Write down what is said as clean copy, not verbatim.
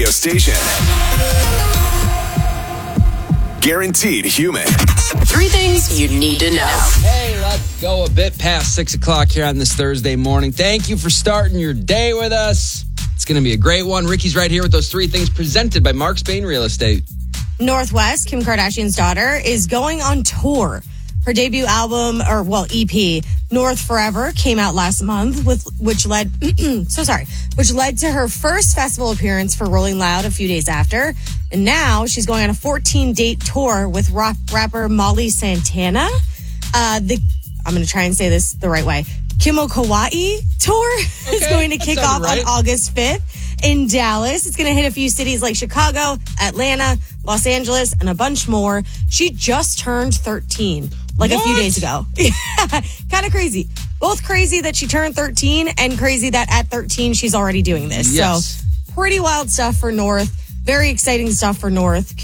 radio station. Guaranteed human. 3 things you need to know. Hey, let's go a bit past 6 o'clock here on this Thursday morning. Thank you for starting your day with us. It's going to be a great one. Ricky's right here with those 3 things presented by Mark Spain Real Estate. Northwest, Kim Kardashian's daughter, is going on tour. Her debut album, EP, North Forever, came out last month, which led to her first festival appearance for Rolling Loud a few days after. And now she's going on a 14-date tour with rapper Molly Santana. I'm going to try and say this the right way. Kimo Kawaii tour is going to kick off on August 5th in Dallas. It's going to hit a few cities like Chicago, Atlanta, Los Angeles, and a bunch more. She just turned 13, a few days ago. Kind of crazy. Both crazy that she turned 13 and crazy that at 13 she's already doing this. Yes. So pretty wild stuff for North. Very exciting stuff for North.